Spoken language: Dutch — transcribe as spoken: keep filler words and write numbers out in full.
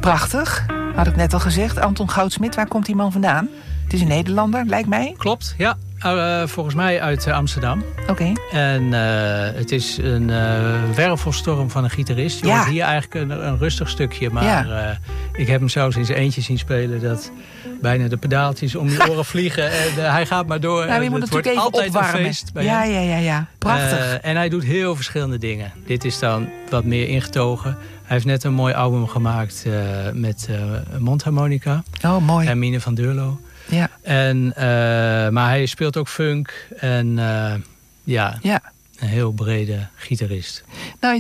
Prachtig. Had ik net al gezegd. Anton Goudsmit, waar komt die man vandaan? Het is een Nederlander, lijkt mij. Klopt, ja. Uh, volgens mij uit uh, Amsterdam. Oké. Okay. En uh, het is een uh, wervelstorm van een gitarist. Je ja. hoort hier eigenlijk een, een rustig stukje. Maar ja. uh, ik heb hem zelfs in zijn eentje zien spelen. Dat bijna de pedaaltjes om je oren vliegen. En uh, hij gaat maar door. Nou, je moet het natuurlijk wordt even altijd opwarmen. een feest bij ja, hem. ja, ja, ja. Prachtig. Uh, en hij doet heel verschillende dingen. Dit is dan wat meer ingetogen. Hij heeft net een mooi album gemaakt uh, met uh, mondharmonica. Oh, mooi. Hermine van Deurlo. Ja. En, uh, maar hij speelt ook funk en uh, ja, ja, een heel brede gitarist. Nou,